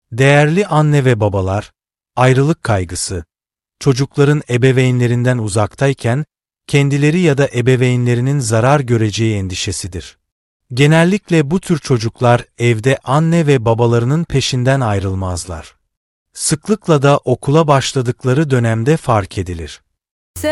Değerli anne ve babalar, ayrılık kaygısı, çocukların ebeveynlerinden uzaktayken, kendileri ya da ebeveynlerinin zarar göreceği endişesidir. Genellikle bu tür çocuklar evde anne ve babalarının peşinden ayrılmazlar. Sıklıkla da okula başladıkları dönemde fark edilir.